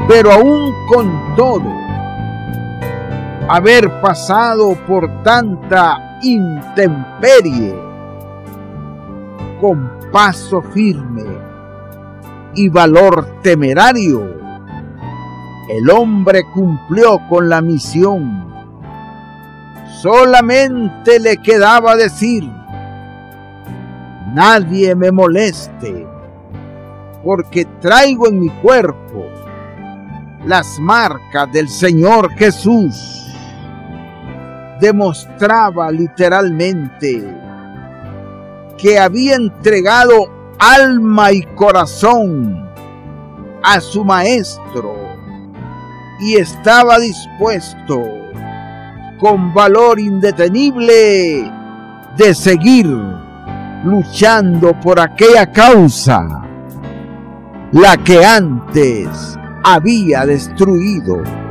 Pero aún con todo, haber pasado por tanta intemperie, con paso firme y valor temerario, el hombre cumplió con la misión. Solamente le quedaba decir: nadie me moleste, porque traigo en mi cuerpo las marcas del Señor Jesús. Demostraba literalmente que había entregado alma y corazón a su maestro y estaba dispuesto, con valor indetenible, de seguir luchando por aquella causa, la que antes había destruido.